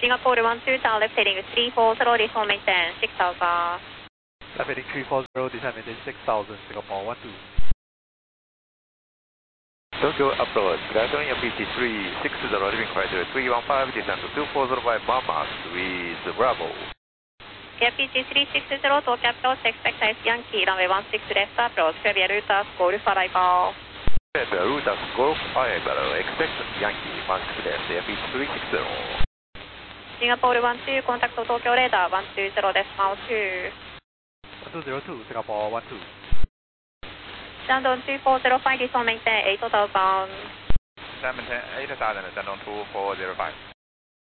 Singapore 1-2, tower left heading 340, descent maintain 6000. Left heading 340, descent maintain 6000, Singapore 1-2. Tokyo approach, Gratonia PT3, 60, leaving criteria 315, descent to 2405 Mama with Bravo. Air PT360, Tokyo approach, expect ice Yankee, runway 16 left approach, Febia Rutas, Golf arrival. Febia Rutas, Golf arrival, expect Yankee, 16 left, Air PT360. Singapore 1-2, contact Tokyo radar 120, decimal 2. 1202, Singapore 1-2. Shandong 2405, descent maintain 8000. Maintain 8000, Shandong 2405.